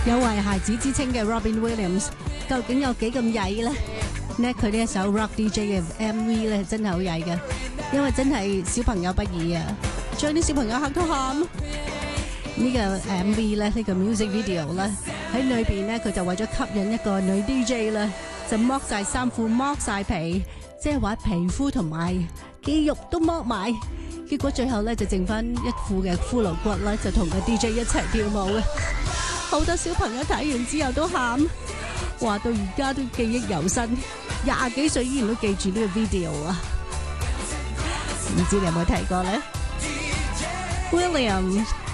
有為孩子之稱嘅 Robin Williams， 究竟有幾咁曳呢？佢呢一首 Rock DJ 嘅 MV 咧，真係好曳嘅，因為真係小朋友不宜啊，將啲小朋友嚇到喊。呢個 MV 咧，呢個 music video 咧，喺裏邊咧，佢就為咗吸引一個女 DJ 咧，就剝晒衫褲、剝晒皮，即係話皮膚同埋肌肉都剝埋。結果最後咧就剩翻一副嘅骷髏骨啦，就同個 DJ 一齊跳舞嘅。好多小朋友睇完之後都喊，話到而家都記憶猶新，20幾歲依然都記住呢個 video 啊！唔知你有冇睇過咧 ？William